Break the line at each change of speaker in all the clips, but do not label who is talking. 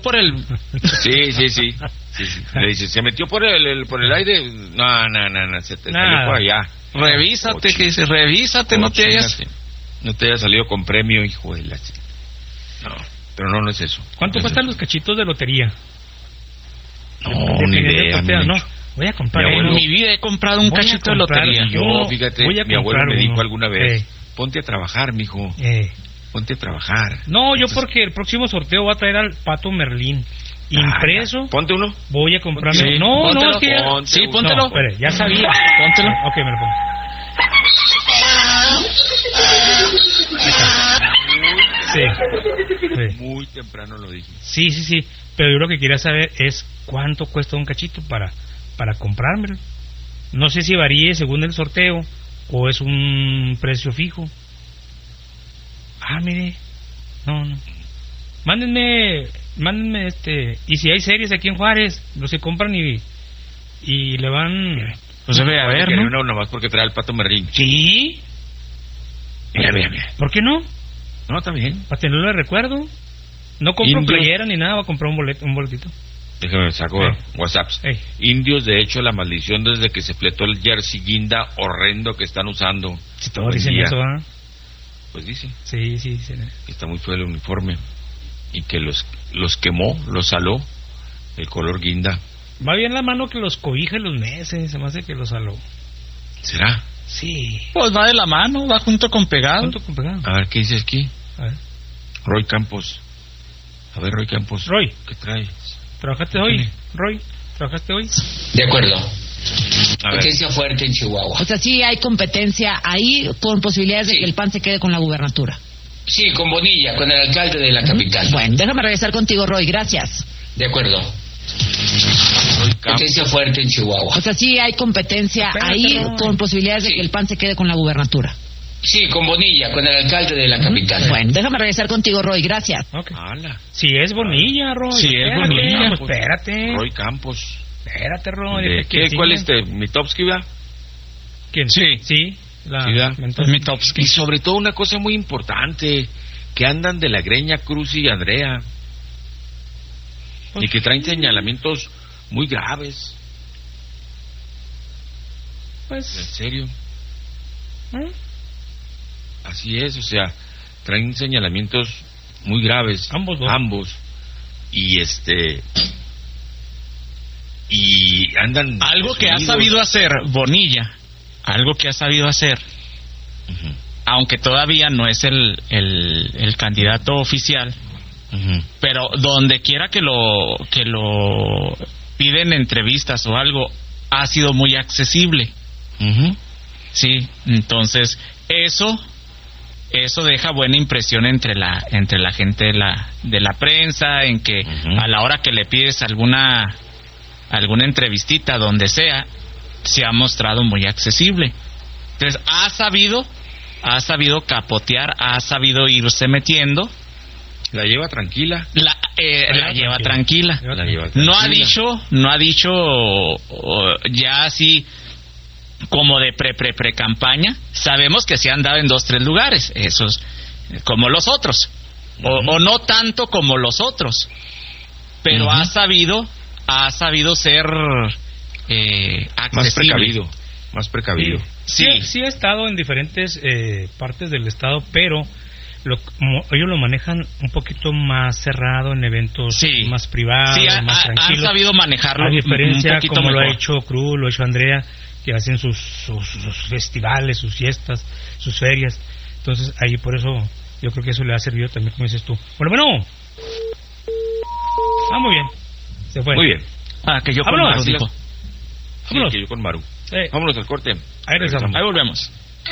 por el...
Sí. Le dice, se metió por el aire. No, se te salió por allá.
Revísate, que dice, revísate, no te hayas
salido con premio, hijo de la... No, pero no es eso.
¿Cuánto cuestan los cachitos de lotería?
No, ni idea.
No, voy a comprar
en mi vida he comprado un cachito de lotería.
Yo, fíjate, mi abuelo me dijo alguna vez, ponte a trabajar, mijo. Ponte a trabajar.
No, yo porque el próximo sorteo va a traer al Pato Merlín impreso.
Ponte uno.
Voy a comprarme.
Sí,
no,
póntelo,
es que ya...
Sí, póntelo.
No, espere, ya sabía.
Póntelo.
Ok, me lo pongo. Sí.
Muy temprano lo dije.
Sí. Pero yo lo que quería saber es cuánto cuesta un cachito para comprármelo. No sé si varíe según el sorteo o es un precio fijo. Mire. No. Mándenme y si hay series aquí en Juárez, los se compran y le van...
Pues debe haber, ¿no?
Uno nomás porque trae el Pato Merlín.
Sí.
Mira.
¿Por qué no?
No, está bien.
Para tenerlo de recuerdo. No compro playera ni nada, voy a comprar un boletito.
Déjame saco WhatsApps. Indios, de hecho, la maldición desde que se fletó el jersey guinda horrendo que están usando.
Si todos dicen eso, ¿ah?
Pues dice.
Sí.
Que está muy feo el uniforme. Y que los quemó, los saló el color guinda.
Va bien la mano que los cobija los meses, se me hace que los saló.
¿Será?
Sí.
Pues va de la mano, va junto con pegado.
A ver, ¿qué dices aquí?
A ver.
Roy Campos. A ver, Roy Campos.
Roy.
¿Qué traes?
¿Trabajaste hoy? Roy, ¿trabajaste hoy?
De acuerdo. Competencia fuerte en Chihuahua.
O sea, sí hay competencia ahí con posibilidades de que el PAN se quede con la gubernatura.
Sí, con Bonilla, con el alcalde de la capital.
Bueno, déjame regresar contigo, Roy, gracias.
De acuerdo. Competencia fuerte en Chihuahua.
O sea, sí hay competencia ahí con posibilidades de que el PAN se quede con la gubernatura.
Sí, con Bonilla, con el alcalde de la capital.
Bueno, déjame regresar contigo, Roy, gracias.
Okay. Si es Bonilla, Roy.
Si es Bonilla,
pues espérate.
Roy Campos.
Espérate, Roy.
¿Cuál es Mitofsky, va?
¿Quién? Sí.
Mitofsky. Y sobre todo una cosa muy importante, que andan de la greña Cruz y Andrea. Y que traen señalamientos muy graves.
Pues...
¿En serio? Así es, o sea, traen señalamientos muy graves. Ambos. Y y andan...
Algo que ha sabido hacer Bonilla, aunque todavía no es el candidato oficial, pero donde quiera que lo piden entrevistas o algo, ha sido muy accesible. Sí, entonces eso deja buena impresión entre la gente de la prensa, en que a la hora que le pides alguna entrevistita donde sea, se ha mostrado muy accesible. Entonces ha sabido capotear, ha sabido irse metiendo.
La lleva tranquila.
La lleva tranquila. No ha dicho ya así como de pre-campaña. Sabemos que se han dado en 2-3 lugares, esos como los otros, o no tanto como los otros, pero ha sabido ser accesible.
Más precavido.
Sí ha estado en diferentes partes del estado, pero ellos lo manejan un poquito más cerrado en eventos más privados, más tranquilos.
Han sabido manejarlo.
A diferencia
un poquito
como
mejor.
lo ha hecho Cruz, lo ha hecho Andrea, que hacen sus festivales, sus fiestas, sus ferias. Entonces ahí por eso yo creo que eso le ha servido también, como dices tú. Bueno. Muy bien. Se fue.
Muy bien.
Que yo con Maru dijo.
Vámonos.
Que yo con Maru. Vámonos al corte.
Ahí regresamos.
Ahí volvemos.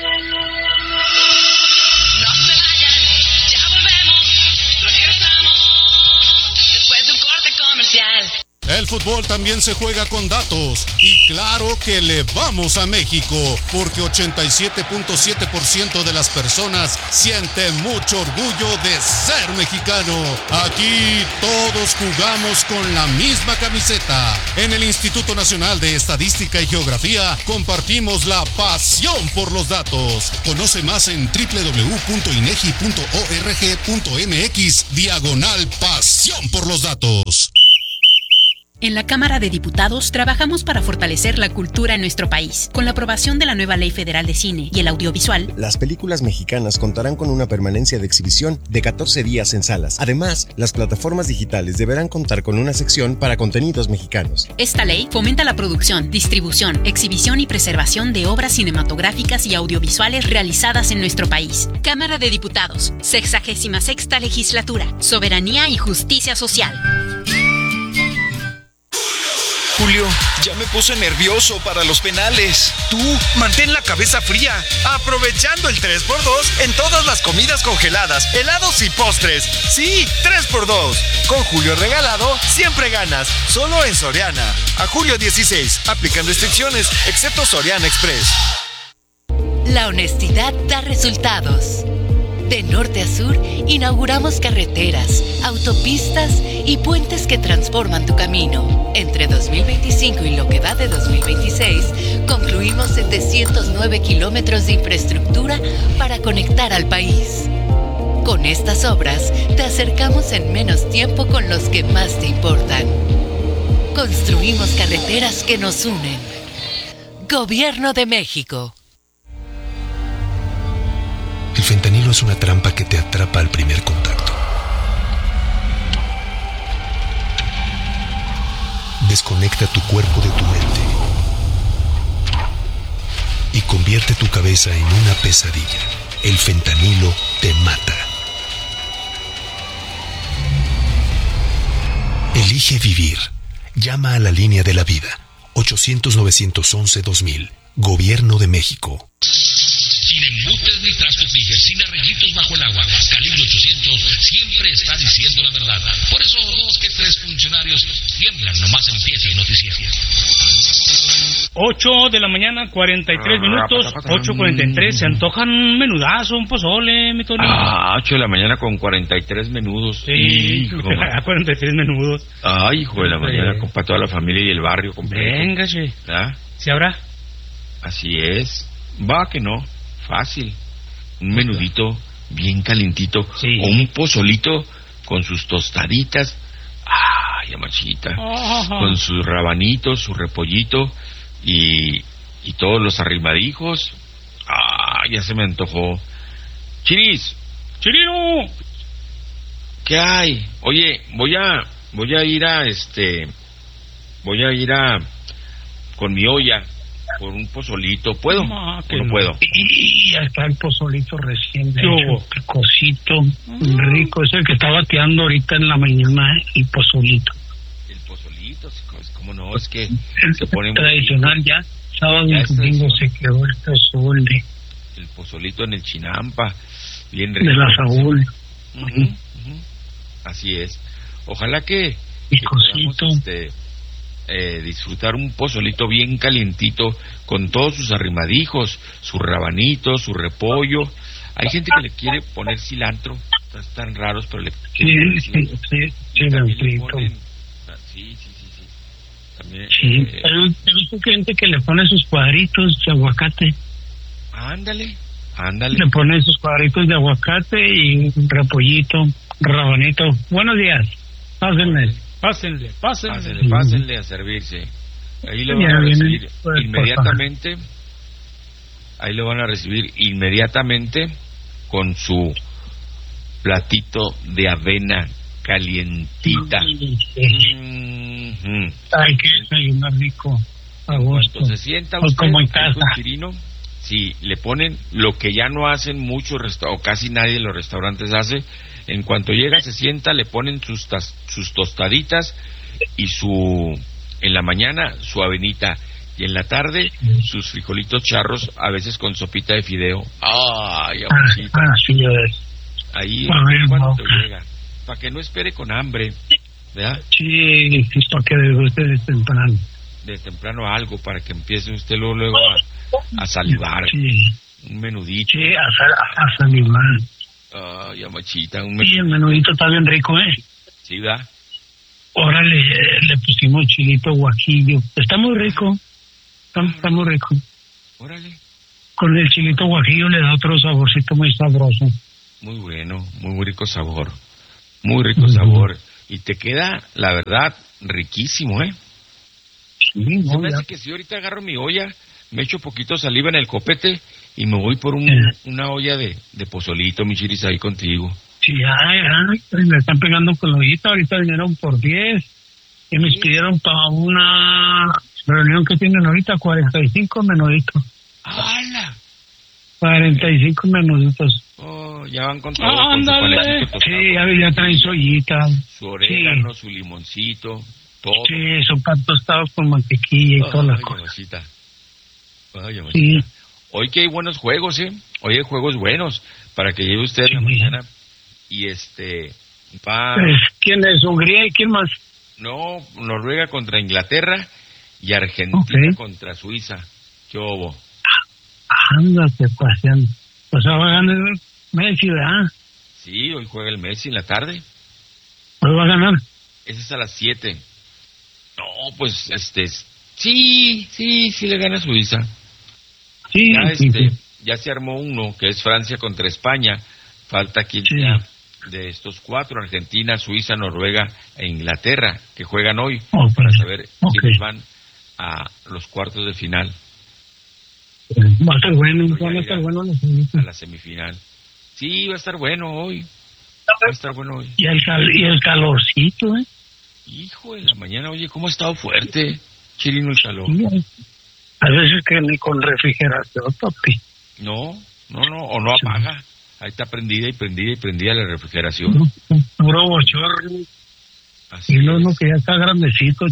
El fútbol también se juega con datos y claro que le vamos a México porque 87.7% de las personas sienten mucho orgullo de ser mexicano. Aquí todos jugamos con la misma camiseta. En el Instituto Nacional de Estadística y Geografía compartimos la pasión por los datos. Conoce más en www.inegi.org.mx/pasión por los datos.
En la Cámara de Diputados trabajamos para fortalecer la cultura en nuestro país. Con la aprobación de la nueva Ley Federal de Cine y el Audiovisual,
las películas mexicanas contarán con una permanencia de exhibición de 14 días en salas. Además, las plataformas digitales deberán contar con una sección para contenidos mexicanos.
Esta ley fomenta la producción, distribución, exhibición y preservación de obras cinematográficas y audiovisuales realizadas en nuestro país. Cámara de Diputados, 66ª Legislatura, Soberanía y Justicia Social.
Julio, ya me puse nervioso para los penales.
Tú, mantén la cabeza fría, aprovechando el 3x2 en todas las comidas congeladas, helados y postres. Sí, 3x2. Con Julio regalado, siempre ganas. Solo en Soriana. A julio 16, aplican restricciones, excepto Soriana Express.
La honestidad da resultados. De norte a sur, inauguramos carreteras, autopistas y puentes que transforman tu camino. Entre 2025 y lo que va de 2026, concluimos 709 kilómetros de infraestructura para conectar al país. Con estas obras, te acercamos en menos tiempo con los que más te importan. Construimos carreteras que nos unen. Gobierno de México.
El fentanilo es una trampa que te atrapa al primer contacto. Desconecta tu cuerpo de tu mente y convierte tu cabeza en una pesadilla. El fentanilo te mata. Elige vivir. Llama a la línea de la vida. 800-911-2000. Gobierno de México.
Sin embutes ni trastos Tiger, sin arreglitos bajo el agua. Calibre 800 siempre está diciendo la verdad. Por eso 2 que 3 funcionarios tiemblan nomás empieza el noticiero.
8 de la mañana, 43 minutos, 8:43. Se antojan un menudazo, un pozole, mi Tony.
8 de la mañana con 43 menudos.
Sí, 43 menudos.
Ay, hijo de la mañana, para toda la familia y el barrio completo.
Véngase.
¿Ah?
¿Sí habrá?
Así es. Va que no. Fácil. Un menudito bien calientito. Sí. O un pozolito con sus tostaditas. Ay, amachita. Con sus rabanitos, su repollito y todos los arrimadijos. Ya se me antojó. Chiris.
Chirino.
¿Qué hay? Oye, voy a ir a con mi olla por un pozolito. ¿Puedo? ¿O no puedo?
Y ya está el pozolito recién hecho, picosito, rico. Es el que está bateando ahorita en la mañana, el pozolito.
El pozolito, ¿cómo no? Es que se pone
tradicional ya. Sábado y domingo se quedó el pozole.
El pozolito en el Chinampa, bien rico.
De la Saúl.
Así es. Ojalá que
picosito.
Disfrutar un pozolito bien calientito con todos sus arrimaditos, sus rabanitos, su repollo. Hay gente que le quiere poner cilantro, están raros, pero le quieren poner sí. También,
he visto gente que le pone sus cuadritos de aguacate.
Ándale.
Le pone sus cuadritos de aguacate y un repollito, rabanito. Buenos días, pásenle.
Pásenle a servirse. Ahí lo van a recibir inmediatamente. Ahí lo van a recibir inmediatamente con su platito de avena calientita.
Ay, que desayunar rico. A gusto.
Cuando se sienta usted
como en casa.
Chirino, si le ponen lo que ya no hacen muchos o casi nadie de los restaurantes hace. En cuanto llega, se sienta, le ponen sus tostaditas y en la mañana su avenita y en la tarde sus frijolitos charros, a veces con sopita de fideo. Ay, abuelita.
Así es.
Ahí cuando llega, para que no espere con hambre, ¿verdad?
Sí, para que deguste
de temprano algo, para que empiece usted luego a salivar.
Sí.
Un menudito.
Sí, a salivar.
Ay, amachita.
Sí, el menudito está bien rico, ¿eh?
Sí, ¿verdad?
Ahora le pusimos chilito guajillo. Está muy rico. Está muy rico.
Órale.
Con el chilito guajillo le da otro saborcito muy sabroso.
Muy bueno, muy rico sabor. Muy rico sabor. Y te queda, la verdad, riquísimo, ¿eh?
Sí,
se me hace que si ahorita agarro mi olla, me echo poquito saliva en el copete y me voy por una olla de pozolito, mi Chiris, ahí contigo.
Sí, me están pegando con la ollita, ahorita vinieron por 10 y me pidieron para una reunión que tienen ahorita 45 menuditos.
¡Hala!
45 menuditos.
Oh, ya van con todo, con su panecito tostado.
Sí, ya traen su ollita.
Su orégano, su limoncito, todo.
Sí, su pan tostado con mantequilla y todas las cosas.
Sí. Hoy que hay buenos juegos, Hoy hay juegos buenos para que lleve usted en la mañana. Y va...
¿Quién es? ¿Hungría y quién más?
No, Noruega contra Inglaterra y Argentina contra Suiza. ¿Qué hubo?
Ándate paseando. O sea, va a ganar Messi, ¿verdad?
Sí, hoy juega el Messi en la tarde.
¿Hoy va a ganar?
Ese es a las 7. No, pues, sí le gana Suiza.
Sí,
ya se armó uno, que es Francia contra España. Falta quien sea de estos 4, Argentina, Suiza, Noruega e Inglaterra, que juegan hoy, para saber quiénes van a los cuartos de final.
Va a estar bueno,
a la semifinal. Sí, va a estar bueno hoy.
Y el calorcito,
Hijo de la mañana, oye, ¿cómo ha estado fuerte, Chirino, el calor?
A veces que ni con refrigeración, papi.
No, o no apaga. Ahí está prendida la refrigeración.
Puro bochorno.
Así
y no, que ya está grandecito.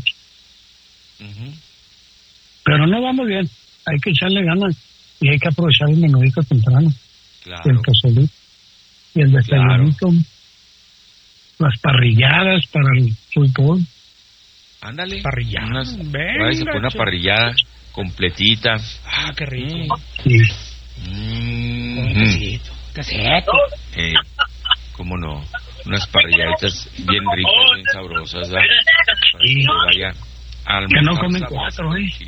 Pero no vamos bien. Hay que echarle ganas y hay que aprovechar el menudito temprano.
Claro.
El pozolito y el desayunito. Claro. Las parrilladas para el fútbol.
Ándale.
Parrilladas.
Venga, una parrillada completita.
Ah, qué rico.
Sí.
Casito.
¿Cómo no? Unas parrilladitas bien ricas, bien sabrosas, ¿verdad?
Sí. Que no comen 4,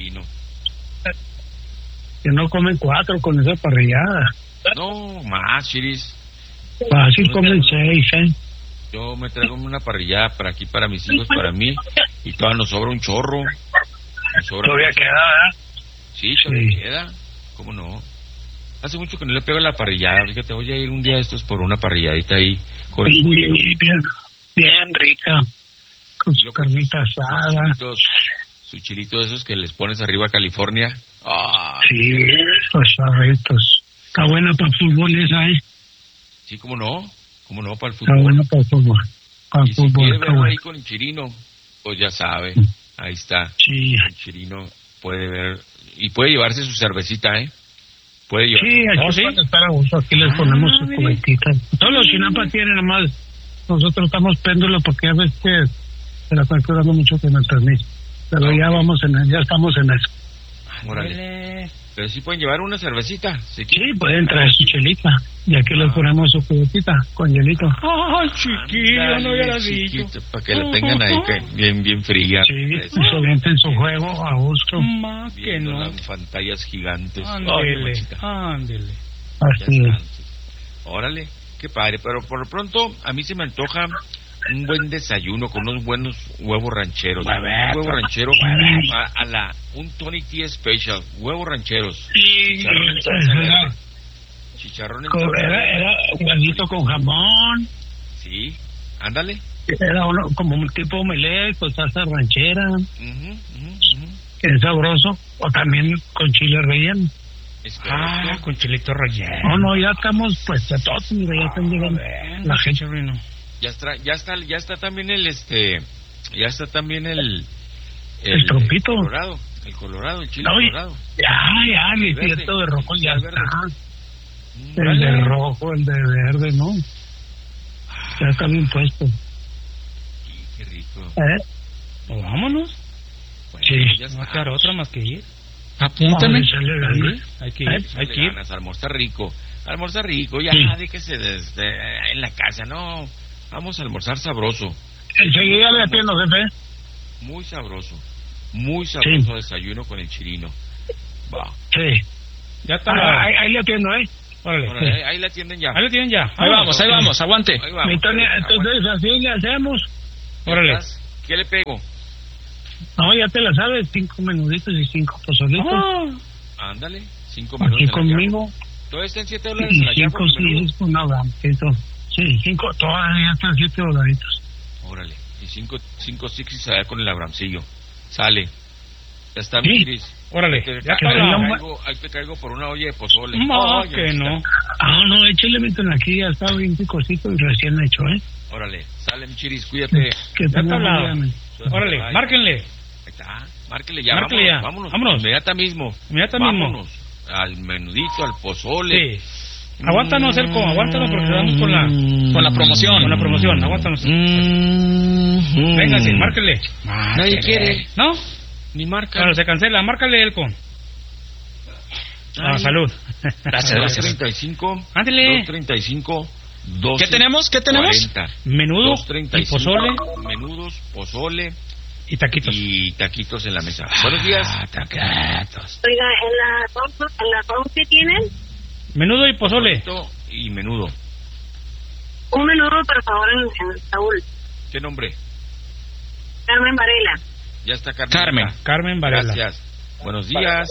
Que no comen 4 con esa parrillada.
No, más, Chiris.
Fácil comen 6,
Yo me traigo una parrillada para aquí, para mis hijos, para mí, y todavía nos sobra un chorro.
Todavía queda, ¿verdad?
Sí, todavía queda. ¿Cómo no? Hace mucho que no le pego la parrillada. Fíjate, voy a ir un día de estos por una parrilladita ahí. Con
bien rica. Con su carnita asada.
Su chilito de esos que les pones arriba a California.
Sí, esos charritos. Está buena para el fútbol esa,
Sí, ¿cómo no? Para el fútbol.
Está buena para el fútbol.
Para el fútbol. Si quiere verlo ahí con el Chirino, pues ya sabe. Ahí está.
Sí.
El Chirino puede ver. Y puede llevarse su cervecita, Puede llevarse.
Sí, aquí pueden estar a gusto. Aquí les ponemos su cubetita. Todos los Chinampas tienen, nomás. Nosotros estamos péndulo porque a veces se la están cuidando mucho con el permiso. Pero ya estamos en eso.
Órale. Pero sí pueden llevar una cervecita.
Sí, pueden traer su chelita. Y aquí les ponemos su cubetita con hielito.
Ay, chiquillo, no hubiera dicho.
Para que la tengan ahí bien fría.
Sí, se avienten su juego a gusto.
Más que no.
Las pantallas gigantes.
Ándele.
Así es.
Órale, qué padre. Pero por lo pronto, a mí se me antoja un buen desayuno con unos buenos huevos rancheros. Huevo ranchero un Tony T Special, huevos rancheros. Chicharrón en
era huevito con jamón.
Sí, ándale.
Era como un tipo omelette con salsa ranchera. Que es sabroso. O también con chile relleno.
Con chilito relleno.
No, ya estamos pues de todos, mira, ya están llegando la gente.
Ya está también el
trompito.
El colorado, el chile colorado.
Ya, mi cierto de rojo ya está. El de rojo, el de verde, ¿no? Ya está bien puesto.
Qué rico.
Pues vámonos.
Bueno, sí.
No va a quedar otra más que ir.
Apúntame.
Hay que ir.
Almorzar rico, ya, déjese en la casa, no. Vamos a almorzar sabroso.
Enseguida le atiendo, jefe.
Muy sabroso desayuno con el Chirino. Va.
Sí.
Ya está.
Ahí le atiendo,
Órale, ahí la atienden ya.
Ahí
vamos, aguante.
Entonces así le hacemos.
Órale.
¿Qué le pego?
No, ya te la sabes, 5 menuditos y 5 pozolitos.
Ándale, 5 menudos.
Aquí conmigo.
¿Todo está en $7
y
en la
5 sí, no, sí, 5, todavía están $7.
Órale, y 5 sixis allá con el Abramcillo. Sale. Ya está, mi Iris.
Órale,
ya ahí te caigo por una olla de pozole.
No, que no.
No, échale, meten aquí, ya está bien picosito y recién hecho,
Órale, sale, mi Chiris, cuídate.
Que ya está hablado. Órale, márquenle.
Ahí está, márquenle ya, vámonos. Inmediata mismo. Vámonos al menudito, al pozole.
Sí. Aguántanos, Elco, aguántanos porque estamos con la promoción. Con la promoción, aguántanos. Venga, sí, márquenle.
Nadie quiere.
¿No?
Ni marca.
Bueno, se cancela, márcale, Elco. Salud.
Gracias. 235.
Ándale.
235. 12,
¿Qué tenemos?
40.
Menudo y pozole.
Menudos, pozole
y taquitos.
Y taquitos en la mesa. Buenos días.
Taquitos.
Oiga, ¿en la qué tienen?
Menudo y pozole.
Y menudo.
Un menudo, por favor, en Saúl.
¿Qué nombre?
Carmen Varela.
Ya está Carmen.
Carmen Varela.
Gracias. Buenos días.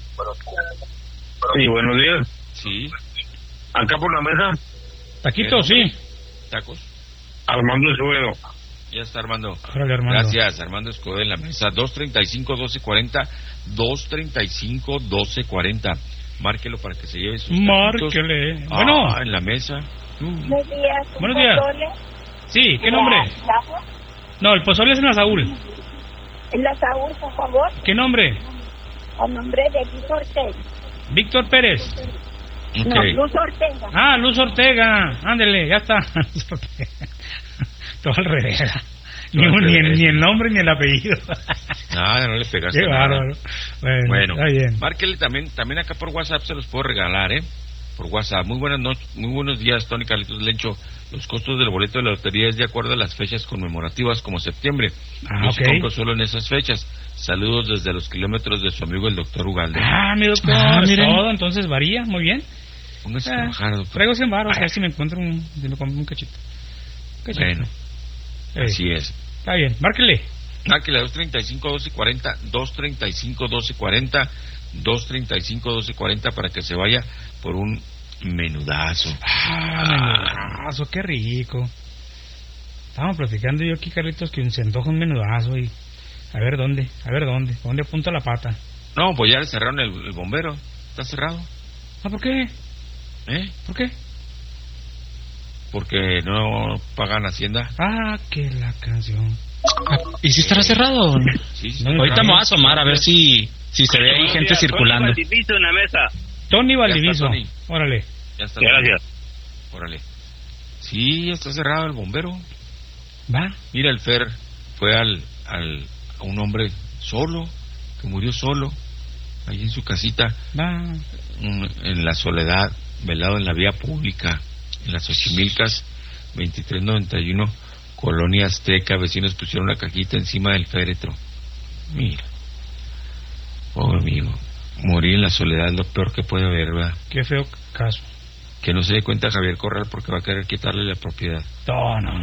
Sí, buenos días.
Sí.
Acá por la mesa.
Taquitos, sí.
Tacos.
Armando Escobedo.
Ya está Armando.
Órale, Armando.
Gracias, Armando Escobedo en la mesa. 235-1240. 235-1240. Márquelo para que se lleve sus taquitos.
Márquele. Bueno.
En la mesa.
Buenos días.
Buenos días. Sí, ¿qué nombre? No, el pozole es en la Saúl.
En la Saúl, por favor.
¿Qué nombre?
El nombre de Víctor Ortega.
Víctor Pérez.
Okay. No, Luz Ortega.
Luz Ortega. Ándele, ya está. Todo al revés. Ni el nombre ni el apellido.
No le pegaste.
Qué bárbaro.
Bueno,
está bien.
Márquele también acá por WhatsApp, se los puedo regalar, por WhatsApp. Muy buenos días, Tony Carlitos Lencho. Los costos del boleto de la lotería es de acuerdo a las fechas conmemorativas como septiembre. Yo compro solo en esas fechas. Saludos desde los kilómetros de su amigo el doctor Ugalde.
Mi doctor, todo, entonces varía, muy bien.
Póngase a trabajar, doctor.
Traigo 100 baros, a ver si me encuentro un cachito.
Bueno, así es.
Está bien, márquele.
Márquele a 235-1240, 235-1240, 235-1240 para que se vaya por un menudazo.
Menudazo, qué rico. Estábamos platicando yo aquí, Carlitos, que se antoja un menudazo y a ver dónde apunta la pata.
No, pues ya le cerraron el bombero. Está cerrado.
¿Por qué? ¿Por qué?
Porque no pagan Hacienda.
Que la canción.
¿Y si estará cerrado?
Sí,
ahorita me voy a asomar a ver si se ve ahí gente circulando.
Tony Valdiviso en la mesa.
Tony Valdiviso. Órale.
Ya está.
Gracias.
Órale. Sí, ya está cerrado el bombero.
Va.
Mira, el Fer fue a un hombre solo, que murió solo, ahí en su casita, en la soledad, velado en la vía pública, en las Xochimilcas, 2391, Colonia Azteca. Vecinos pusieron una cajita encima del féretro. Mira, pobre amigo, morir en la soledad es lo peor que puede haber, ¿verdad?
Qué feo caso.
Que no se dé cuenta Javier Corral porque va a querer quitarle la propiedad.
No.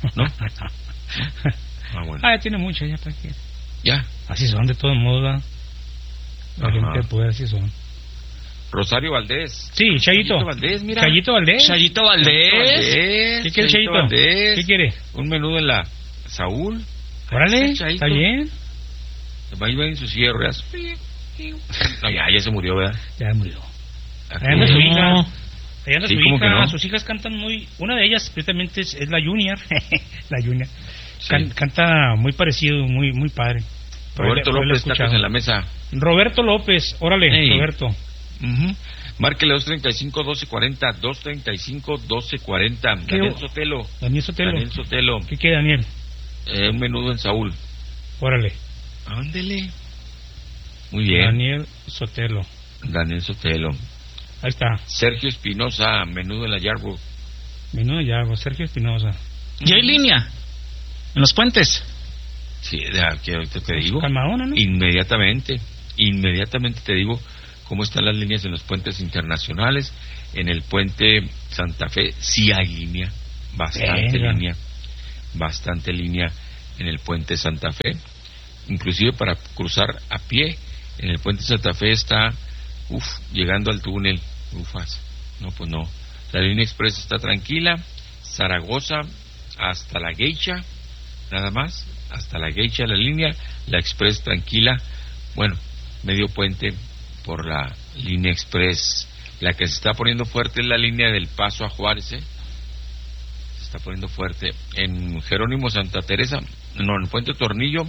Bueno.
Ya tiene mucho, ya para qué.
Ya.
Así son, de todos modos, la gente de poder, así son.
Rosario Valdés.
Sí, Chayito
Valdés, mira.
Chayito Valdés.
¿Qué
quiere Chayito?
Valdés.
¿Qué quiere?
Un menudo en la Saúl.
Órale, está bien.
Va en su silla de ruedas. No, ya se murió, ¿verdad?
Ya murió. Allá anda su hija. Allá anda su hija. No? Sus hijas cantan muy... Una de ellas, precisamente, es la Junior. La Junior. Sí. Canta muy parecido, muy padre.
Roberto López, tacos en la mesa.
Roberto López, órale, Roberto.
Márquele 235-1240, 235-1240. Daniel Sotelo.
¿Qué quiere, Daniel?
Un menudo en Saúl.
Órale.
Ándele. Muy bien.
Daniel Sotelo.
Ahí está. Sergio Espinosa, menudo en la Yarborough.
Sergio Espinosa.
¿Y hay línea? ¿En los puentes?
Sí, que ahorita te digo.
Calmadona, ¿no?
Inmediatamente te digo cómo están las líneas en los puentes internacionales. En el puente Santa Fe sí hay línea, bastante línea. en el puente Santa Fe. Inclusive para cruzar a pie en el puente Santa Fe está llegando al túnel. No, pues no. La línea express está tranquila. Zaragoza hasta La Geisha, nada más, hasta La Geisha la línea. La express tranquila. Bueno, medio puente por la línea express. La que se está poniendo fuerte es la línea del Paso a Juárez, Se está poniendo fuerte en Jerónimo Santa Teresa, no, en Puente Tornillo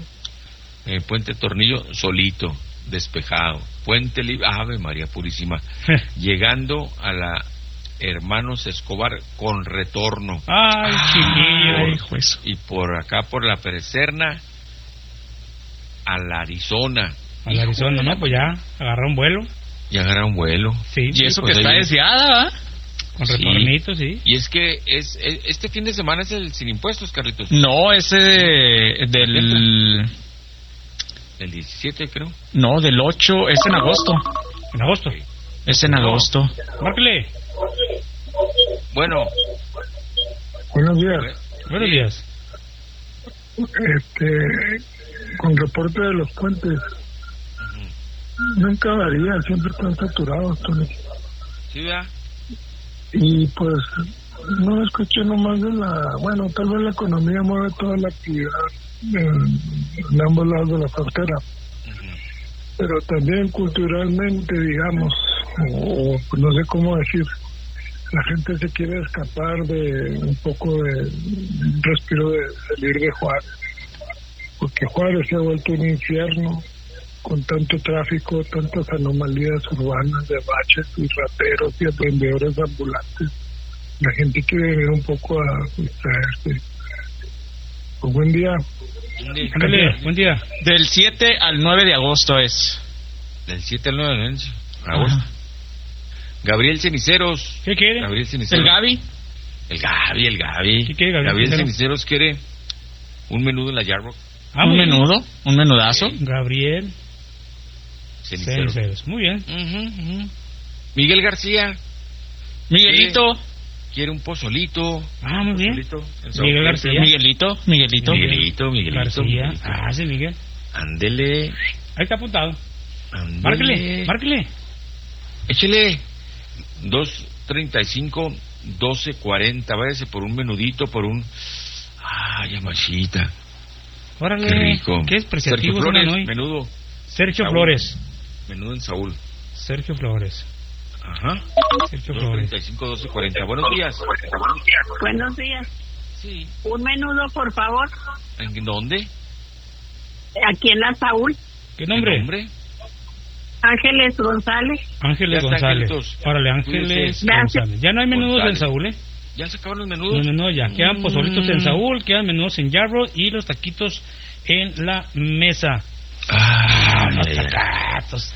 solito, despejado. Puente Libre, Ave María Purísima, llegando a la Hermanos Escobar con retorno.
Ay, chiquillo,
y por acá por la Preserna a la Arizona.
A la Arizona, no, pues ya agarra un vuelo.
Sí,
y eso
pues
que está deseada, ¿va?
Con retornito, sí.
Y es que este fin de semana es el sin impuestos, Carlitos.
No, ese del
17, creo.
No, del 8, es en agosto.
¿En agosto?
Es en agosto.
Márquele.
Bueno.
Buenos días.
Buenos días.
Con reporte de los puentes. Nunca varía, siempre están saturados, Tony.
Sí, ¿verdad?
Y pues no escuché nomás de bueno, tal vez la economía mueve toda la actividad en ambos lados de la frontera, pero también culturalmente, digamos, o no sé cómo decir, la gente se quiere escapar de un poco de un respiro de salir de Juárez, porque Juárez se ha vuelto un infierno con tanto tráfico, tantas anomalías urbanas de baches y rateros y vendedores ambulantes. La gente quiere venir un poco a distraerse. Pues buen día.
Buen día.
Del 7 al 9 de agosto es.
Del 7 al 9 de agosto. Ajá. Gabriel Ceniceros.
¿Qué quiere?
Gabriel Ceniceros.
¿El Gaby?
El Gaby.
¿Qué quiere
Gabriel Ceniceros quiere un menudo en la Yarrock.
¿Un menudo? ¿Un menudazo?
Gabriel Ceniceros. Muy bien.
Miguel García.
Miguelito.
Quiere un pozolito.
Muy bien.
Miguel García. Miguelito.
García. Sí, Miguel.
Ándele.
Ahí está apuntado. Márquele.
Échele. 235 1240. Váyase por un menudito, por un. Llamachita.
Órale.
Qué rico.
Qué despreciativo.
Sergio Flores, hoy. Menudo.
Sergio Flores.
Menudo en Saúl.
Sergio Flores.
Ajá.
Sergio Flores.
35 1240. Buenos días.
Buenos días.
Sí.
Un menudo, por favor.
¿En dónde?
Aquí en la Saúl.
¿Qué nombre?
Ángeles González.
Ángeles González. Órale, Ángeles González. Ya no hay menudos en Saúl,
Ya se acabaron los menudos.
Los menudos ya. Quedan pozolitos en Saúl, quedan menudos en Yarrow y los taquitos en la mesa. Los tacatos.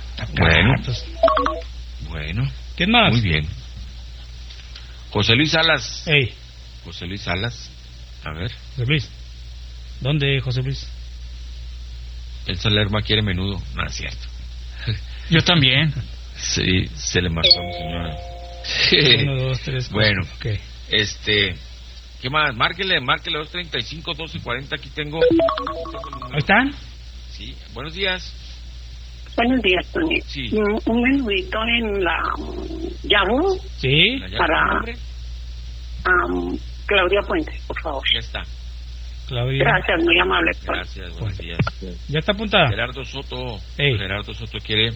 Bueno.
¿Quién más?
Muy bien. José Luis Salas.
Ey.
José Luis Salas. A ver.
José Luis. ¿Dónde, José Luis?
El Salerma quiere menudo. No es cierto.
Yo también.
Sí, se le marcó, señora.
1, 2, 3.
Bueno.
Okay.
¿Qué más? Márquele 235 1240. Aquí tengo.
¿Ahí están?
Sí. Buenos días.
Buenos días, Tony.
Sí.
Un menudito en la Yahoo.
Sí.
Para Claudia Puente, por favor.
Ya está.
Claudia.
Gracias, muy amable.
Gracias, buenos días.
Ya está apuntada.
Gerardo Soto.
Ey.
Gerardo Soto quiere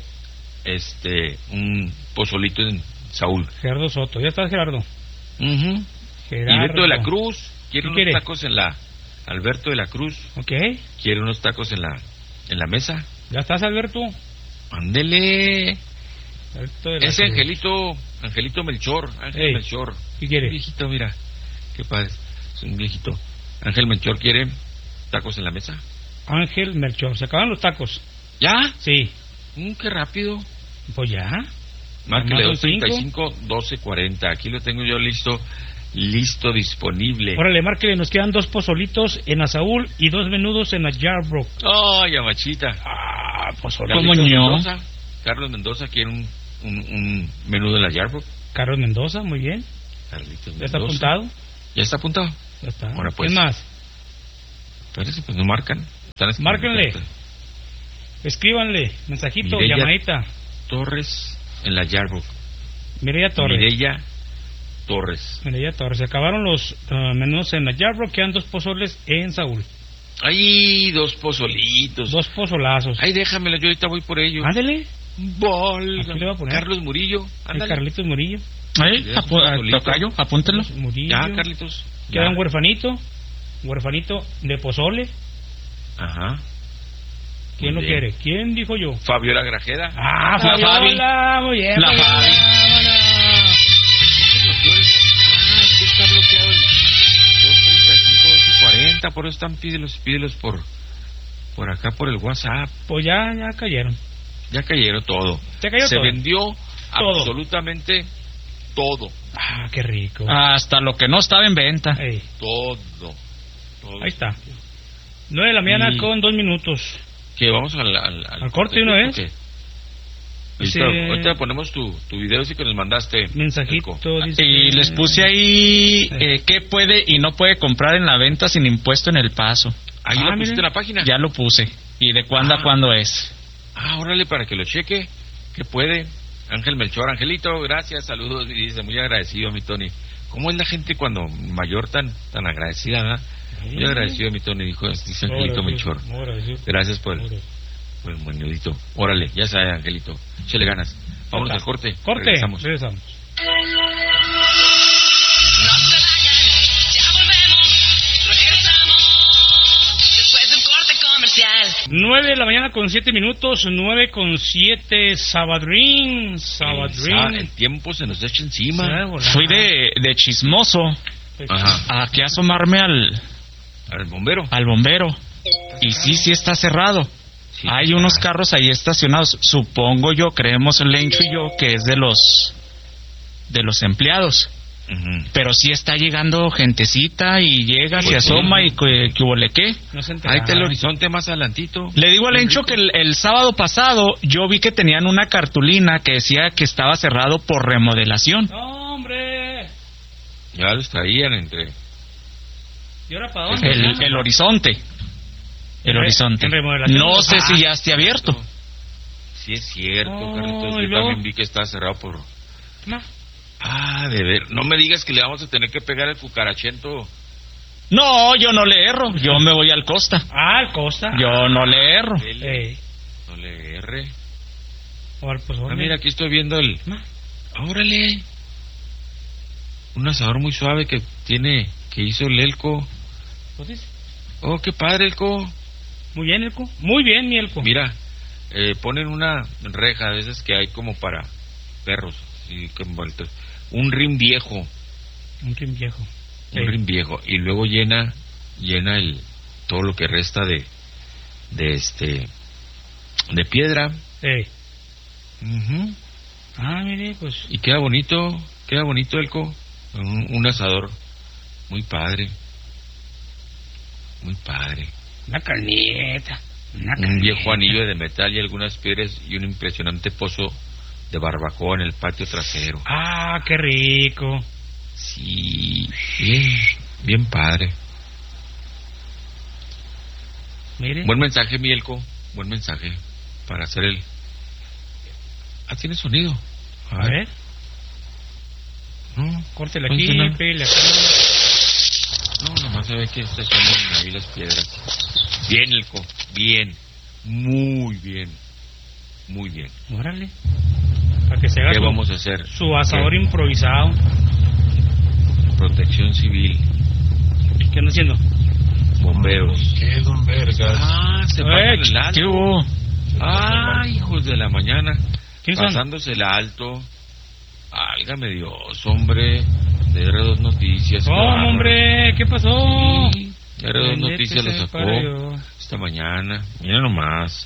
un pozolito en Saúl.
Gerardo Soto. ¿Ya está, Gerardo?
Gerardo. Alberto de la Cruz quiere unos tacos en la. Alberto de la Cruz.
Ok.
Quiere unos tacos en la mesa.
¿Ya estás, Alberto?
Ándele. Ese
Cruz.
Angelito Melchor. Ángel Melchor.
¿Qué quiere?
Un viejito, mira. Qué padre. Es un viejito. Ángel Melchor quiere tacos en la mesa.
Ángel Melchor. ¿Se acaban los tacos?
¿Ya?
Sí.
Qué rápido.
Pues ya.
Márquele 235 1240. Aquí lo tengo yo listo, disponible.
Órale, márquele. Nos quedan 2 pozolitos en Asaúl y 2 menudos en la Yarbrough.
Yamachita.
Pozolito.
Carlos Mendoza quiere un menudo en la Yarbrough.
Carlos Mendoza, muy bien.
Carlitos Mendoza.
¿Ya está apuntado?
¿Ya está apuntado?
Ya está.
Ahora pues.
¿Quién más?
Espérese, pues no marcan.
Márquenle. Escríbanle. Mensajito,
Mireya
llamadita.
Torres en la Yarbrough.
Mireya Torres.
Mireya Torres.
Se acabaron los menús en la Yarbrough. Quedan 2 pozoles en Saúl.
¡Ay! 2 pozolitos.
2 pozolazos.
¡Ay, déjamelo! Yo ahorita voy por ellos.
Ándele.
Aquí le va a poner Carlos Murillo.
Carlitos Murillo.
Tocayo, apúntelo.
Murillo.
Ya, Carlitos.
Queda un huerfanito de pozole.
Ajá.
¿Quién lo quiere? ¿Quién dijo yo?
Fabiola Grajeda.
Fabiola, muy bien.
La Fabi.
Que está bloqueado el 235, 240. Por eso están, pídelos por acá, por el WhatsApp.
Pues ya cayeron.
Ya cayeron todo. Se vendió todo. Absolutamente todo.
Qué rico.
Hasta lo que no estaba en venta.
Todo.
Ahí está. 9 de la mañana con 2 minutos.
Que vamos al
corte de una vez.
Ahorita ponemos tu video que nos mandaste.
Mensajito. Dice...
Y les puse ahí qué puede y no puede comprar en la venta sin impuesto en El Paso.
Ahí lo pusiste en la página.
Ya lo puse. ¿Y de cuándo a cuándo es?
Órale, para que lo cheque. ¿Qué puede? Ángel Melchor, Angelito, gracias, saludos. Y dice, muy agradecido, mi Tony. ¿Cómo es la gente cuando mayor tan agradecida, ¿verdad? Muy agradecido, mi Tony, dice Angelito Melchor. Gracias por el monedito. Órale, ya sabes, Angelito. Échale ganas. Vámonos al corte.
Regresamos.
No te vayas, ya volvemos. Regresamos después de un corte comercial.
9 de la mañana con 7 minutos. 9 con 7. Sabadrín.
El tiempo se nos echa encima.
Fui de chismoso.
Ajá.
Aquí a asomarme al
bombero.
Al bombero. Y sí está cerrado. Sí, hay unos carros ahí estacionados. Supongo yo, creemos Lencho y yo, que es de los empleados. Uh-huh. Pero sí está llegando gentecita y llega, se asoma y que hubo le qué.
Ahí está el horizonte más adelantito.
Le digo a Lencho que el sábado pasado yo vi que tenían una cartulina que decía que estaba cerrado por remodelación.
¡No, hombre!
Ya los traían entre...
¿Y ahora para dónde?
El horizonte. El horizonte. No sé si ya esté abierto.
Sí es cierto, Carlitos. Yo también vi que está cerrado por... de ver. No me digas que le vamos a tener que pegar el cucarachento.
No, yo no le erro. Yo me voy al Costa.
Al Costa.
Yo no le erro.
No le erre.
Pues,
mira, aquí estoy viendo el... ¡Órale! Un asador muy suave que hizo el Elco. Oh, qué padre, Elco.
Muy bien, Elco. Muy bien, mi Elco.
Mira, ponen una reja de esas que hay como para perros. Un rin viejo.
Un rin viejo.
Un rin viejo. Y luego llena todo lo que resta de piedra.
Uh-huh. Mire, pues.
Y queda bonito, Elco. Un asador muy padre. Muy padre.
Una carnita.
Un viejo anillo de metal y algunas piedras y un impresionante pozo de barbacoa en el patio trasero.
¡Qué rico!
Sí, bien padre.
Mire.
Buen mensaje, Mielco. Buen mensaje para hacer el... tiene sonido.
A ver.
No,
córtele aquí, pégale acá.
No, nomás se ve que está echando ahí las piedras. Bien, Elco, bien. Muy bien. Muy bien.
Órale. Para que se haga.
¿Qué vamos a hacer?
Su asador improvisado.
Protección Civil.
¿Qué andan haciendo?
Bomberos.
¿Qué, don Vergas?
Se pasan el alto.
¿Qué hubo?
Hijos de la mañana.
¿Quién son?
Pasándose el alto. Álgame Dios, hombre. De R2 Noticias.
Hombre, ¿qué pasó?
Sí, R2 Noticias lo sacó esta mañana. Mira nomás.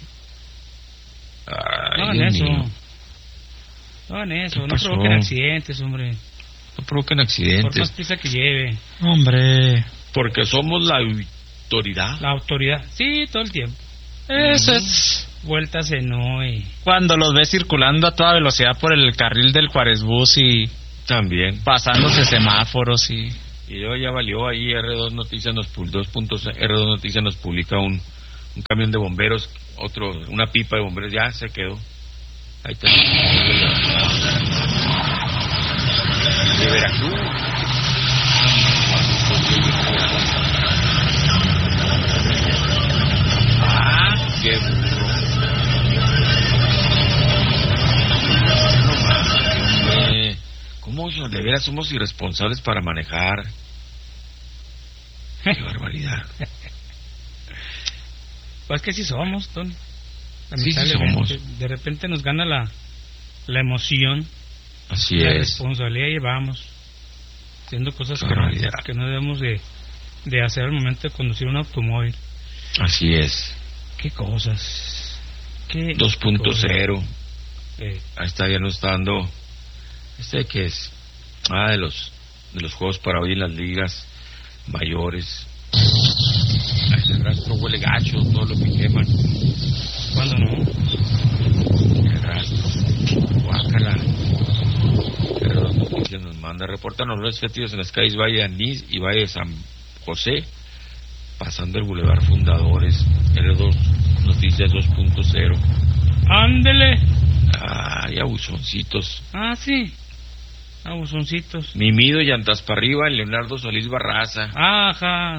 No hagan eso. No hagan eso. No provoquen accidentes, hombre.
No provoquen accidentes.
Por más prisa que lleve.
Hombre.
Porque somos la autoridad.
La autoridad. Sí, todo el tiempo.
Eso es.
Vueltas en hoy.
Cuando los ves circulando a toda velocidad por el carril del Juárez Bus y...
También.
Pasándose semáforos y...
Y luego ya valió ahí. R2 Noticias nos publica un camión de bomberos, una pipa de bomberos, ya se quedó. Ahí está. De Veracruz. Qué burro. ¿Cómo de veras somos irresponsables para manejar? Qué barbaridad.
Pues que sí somos, Tony.
Sí somos.
De repente nos gana la emoción.
Así
la
es.
Responsabilidad llevamos haciendo cosas que no debemos de hacer al momento de conducir un automóvil.
Así es.
Qué cosas.
2.0. Ahí está, ya nos está dando. ¿Qué es? De los juegos para hoy en las ligas mayores. El rastro huele gacho, todo lo que queman.
¿Cuándo no?
El rastro. Guácala. Pero Noticias nos manda. Reportan los fétidos en las calles Valle de Anís y Valle de San José, pasando el Boulevard Fundadores. R2 Noticias 2.0.
¡Ándele!
Ay, abusoncitos.
Sí. Abusoncitos.
Mimido, llantas para arriba, en Leonardo Solís Barraza.
Ajá.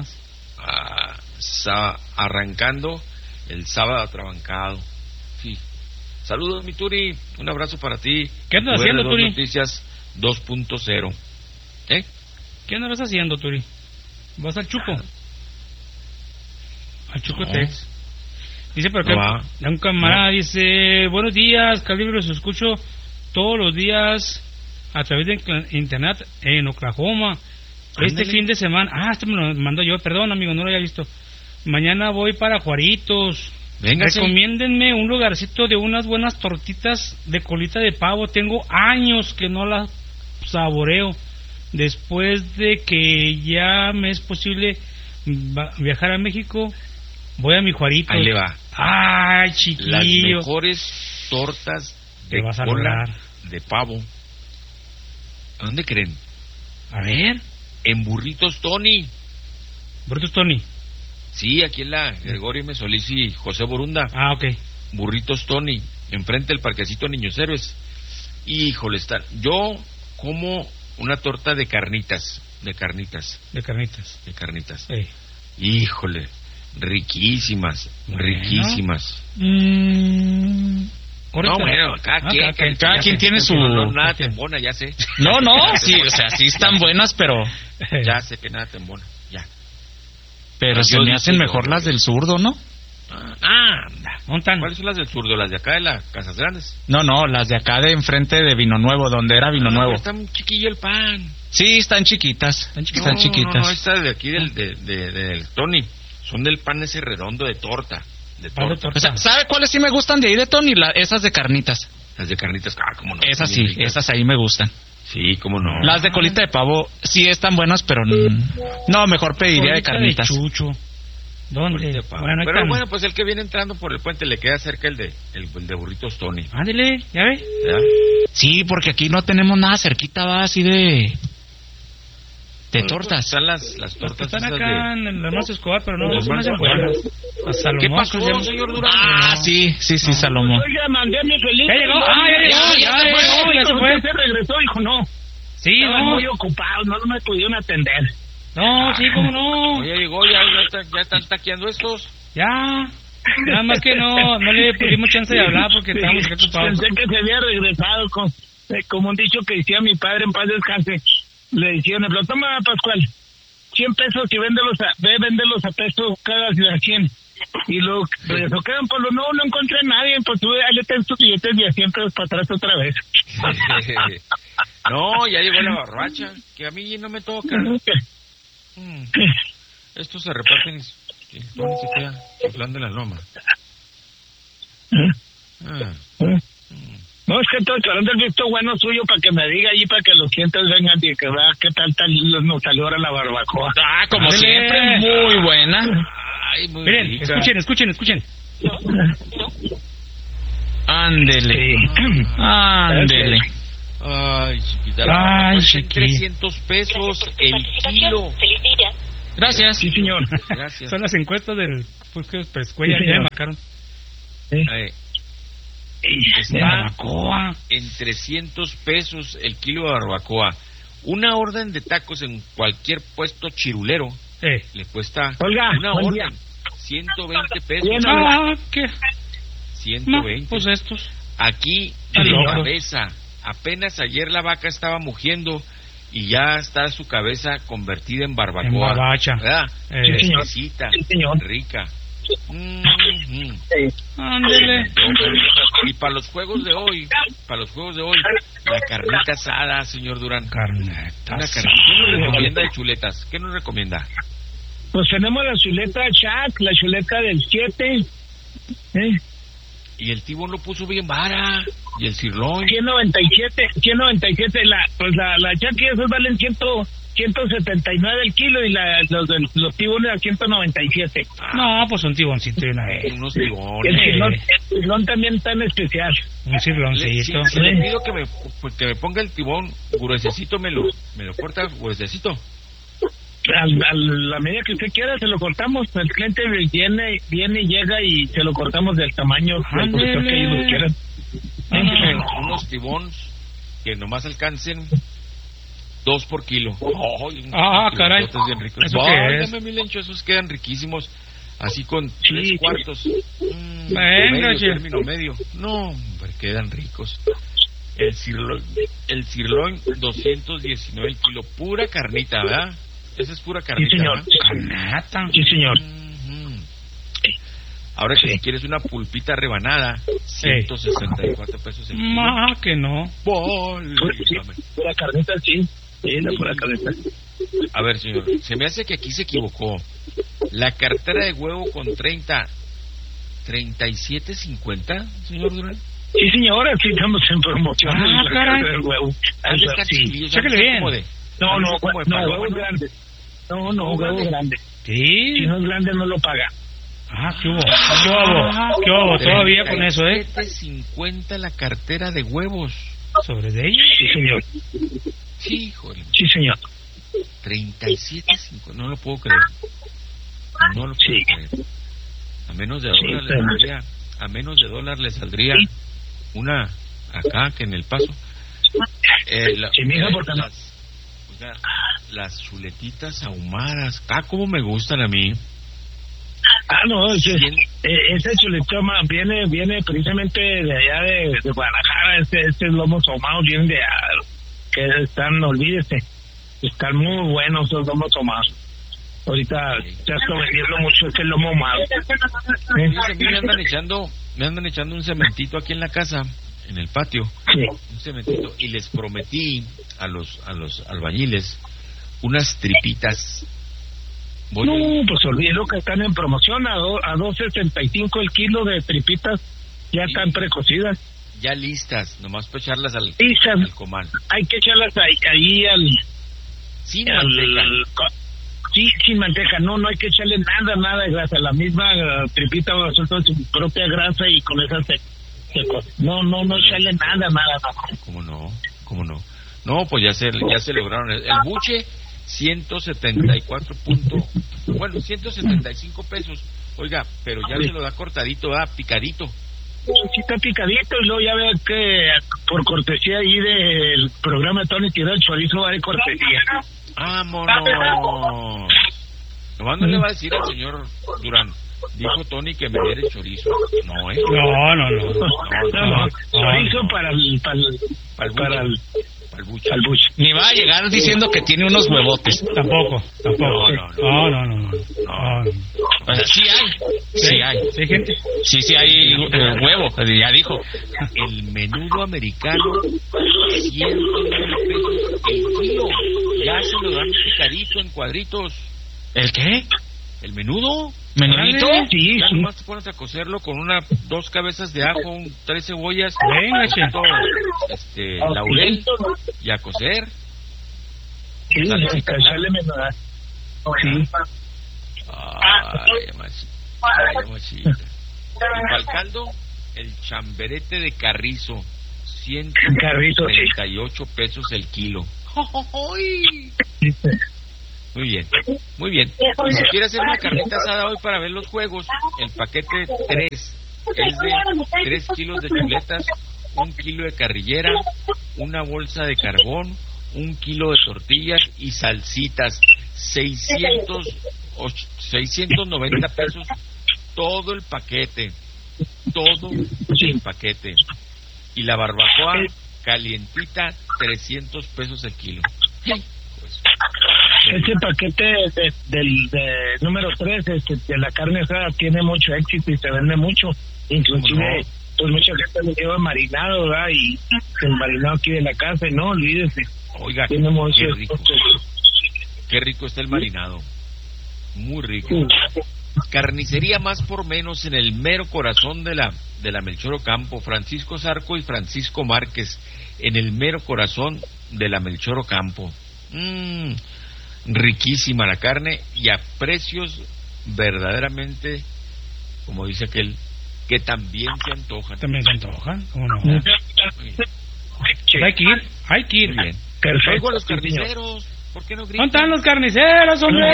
Arrancando el sábado atrabancado. Sí. Saludos, mi Turi. Un abrazo para ti.
¿Qué andas haciendo, Turi?
Noticias 2.0.
¿Qué andas haciendo, Turi? ¿Vas al Chuco? Al Chuco Tex. Dice por acá, un camarada dice: buenos días, Calibre, los escucho todos los días a través de internet en Oklahoma. Este fin de semana, esto me lo mandó yo, perdón amigo, no lo había visto. Mañana voy para Juaritos.
Véngase.
Recomiéndenme un lugarcito de unas buenas tortitas de colita de pavo. Tengo años que no las saboreo. Después de que ya me es posible viajar a México, voy a mi Juarito.
Ahí le va.
Ay, chiquillo.
Las mejores tortas de cola de pavo. ¿A dónde creen?
A ver.
En Burritos Tony.
¿Burritos Tony?
Sí, aquí en la Gregorio M. Solís y José Borunda.
Ok.
Burritos Tony, enfrente del parquecito Niños Héroes. Híjole, yo como una torta de carnitas. Híjole, riquísimas.
No, bueno, cada quien tiene su...
No, nada te embona, ya sé.
No, sí, o sea, sí están buenas, pero...
Ya sé que nada te embona, ya.
Pero se me hacen mejor las del Zurdo, ¿no?
¿Cuáles son las del Zurdo? ¿Las de acá de las Casas Grandes?
No, las de acá de enfrente de Vino Nuevo, donde era Vino Nuevo.
Está muy chiquillo el pan.
Sí, están chiquitas.
No, esta de aquí del Tony. Son del pan ese redondo de torta.
O sea, ¿sabe cuáles sí me gustan de ahí de Tony? Esas de carnitas.
Las de carnitas, cómo no.
Esas sí, esas ahí me gustan.
Sí, cómo no.
Las de colita de pavo sí están buenas, pero no, mejor pediría de carnitas.
De chucho. ¿Dónde?
Bueno, pues el que viene entrando por el puente le queda cerca el de Burritos Tony.
Ándele, ¿ya ve?
¿Ya?
Sí, porque aquí no tenemos nada cerquita, va así de tortas.
Están las tortas
están acá en la Más Escobar, pero no se me hacen buenas.
¿Qué pasó, señor Durán?
Sí, Salomón.
Oiga, mandé a mi Felipe.
Ya se fue.
Se regresó, dijo no.
Sí,
estaban muy ocupados, no me pudieron atender.
No, sí, cómo no.
Ya llegó, ya están taqueando estos.
Ya. Nada más que no le pudimos chance de hablar porque estábamos ocupados.
Pensé que se había regresado como un dicho que decía mi padre en paz descanse. Le decían, pero toma, Pascual, 100 pesos y véndelos a pesos cada 100. Y luego regresó, quedan por no encontré a nadie, pues tú le tenés tus billetes de 100 pesos para atrás otra vez.
No, ya llegó la barracha, que a mí no me toca. Estos se reparten y Tony se queda chiflando en la loma.
No, es que estoy esperando el visto bueno suyo para que me diga allí, para que los clientes vengan y que vea qué tal nos salió ahora la barbacoa.
Como siempre, muy buena.
Ay, muy
miren,
rica.
Escuchen.
Ándele.
Ay, chiquita.
Ay,
chiquita. 300 pesos el kilo.
Feliz día.
Gracias.
Sí, señor.
Gracias.
Son las encuestas del Pescuella, ya me marcaron.
Está en 300 pesos el kilo de barbacoa. Una orden de tacos en cualquier puesto chirulero le cuesta una orden 120 pesos.
¿Qué?
120.
Pues estos.
Aquí de cabeza. Apenas ayer la vaca estaba mugiendo y ya está su cabeza convertida en barbacoa.
En barbacha.
¿Verdad? Exquisita, rica.
Ándele.
Y para los juegos de hoy, la carnita asada, señor Durán. Una carnita. ¿Qué nos recomienda de chuletas? ¿Qué nos recomienda?
Pues tenemos la chuleta Chac, la chuleta del 7.
Y el tibón lo puso bien vara. Y el sirloin.
197. La Chac y esos valen 179 el kilo y los tibones a 197.
No, pues un tiboncito y una vez.
Unos tibones.
El sirlón también está en especial.
Un sirloncito.
Si le pido que me ponga el tibón gruesecito, me lo corta gruesecito.
A la medida que usted quiera se lo cortamos. El cliente viene y llega y se lo cortamos del tamaño que ellos quieran.
Unos tibones que nomás alcancen 2 por kilo.
Caray.
Bien ricos.
¿Eso qué es?
Mi lencho, esos quedan riquísimos. Así con 3 cuartos.
Venga,
término medio. No, hombre, quedan ricos. El sirloin 219 el kilo. Pura carnita, ¿verdad? Esa es pura carnita.
Sí, señor.
Carnata.
Sí, señor.
Ahora que si quieres una pulpita rebanada, 164 pesos el kilo.
Que no.
Pura carnita, sí. Sí, la pura carnita.
A ver, señor, se me hace que aquí se equivocó. La cartera de huevo con 37.50, señor Durán.
Sí, señora, sí estamos en promoción.
Caray.
Del huevo.
Sí. Chéquele bien.
No, huevos grandes. No, huevo grande.
Sí.
Si no es grande, no lo paga.
¿Qué hubo? Todavía con eso,
7.50 la cartera de huevos.
¿Sobre de ellos?
Sí, señor.
Sí, joder.
Sí, señor.
37.50, no lo puedo creer. No lo puedo creer. A menos de dólar le saldría una acá que en El Paso. Las chuletitas ahumadas, cómo me gustan a mí.
No, ese chuletoma viene precisamente de allá de Guadalajara. Este lomos ahumados vienen de allá, que están, olvídese, están muy buenos esos lomos ahumados. Ahorita ya estoy vendiendo mucho este lomo ahumado.
Me andan echando un cementito aquí en la casa, en el patio, un cementito, y les prometí a los albañiles unas tripitas.
Pues olvídelo que están en promoción a 2.75 el kilo de tripitas, ya están precocidas.
Ya listas, nomás para echarlas al comal.
Hay que echarlas ahí
sin manteca.
Sí, sin manteca, no hay que echarle nada de grasa, la misma tripita suelta su propia grasa y con esa se no echarle nada.
¿Cómo no? No, pues ya se lograron. El buche 175 pesos. Oiga, pero ya se lo da cortadito, picadito.
Sí, está picadito, y luego ya veo que por cortesía ahí del programa de Tony Tiró el chorizo va de cortesía.
¡Vámonos! Nomás no le va a decir al señor Durán. Dijo Tony que me diera el chorizo. No, ¿eh?
No. Chorizo para el buche.
Ni va a llegar diciendo que tiene unos huevotes.
Tampoco. No.
O sea, sí hay.
¿Sí, gente?
Sí hay huevo, ya dijo.
El menudo americano, 109 pesos el kilo. Ya se lo dan picadito en cuadritos.
¿El qué?
¿El menudo?
¿Menudito?
Sí.
Ya nomás te pones a cocerlo con 2 cabezas de ajo, 3 cebollas, laurel, y a cocer.
Sí, echarle menuda.
Ay, machita. Y para el caldo, el chamberete de carrizo, 138 pesos el kilo. Muy bien, muy bien. Si quiere hacer una carnita asada hoy para ver los juegos, el paquete 3 es de 3 kilos de chuletas, 1 kilo de carrillera, una bolsa de carbón, 1 kilo de tortillas y salsitas. 690 pesos todo el paquete. Todo el paquete. Y la barbacoa calientita, 300 pesos el kilo.
Este paquete de número 3 de la carne asada tiene mucho éxito y se vende mucho. Inclusive, pues mucha gente lo lleva marinado, ¿verdad? Y el marinado aquí de la casa, no olvídese.
Oiga,
tiene mucho
qué rico. Qué rico está el marinado. Muy rico. Carnicería Más por Menos en el mero corazón de la Melchor Ocampo. Francisco Zarco y Francisco Márquez en el mero corazón de la Melchor Ocampo. Riquísima la carne y a precios verdaderamente, como dice aquel, que también se antojan.
También se antojan, ¿cómo no? Hay que ir.
Bien. Oigo a los carniceros. ¿Por qué no gritan?
¿Dónde están los carniceros, hombre?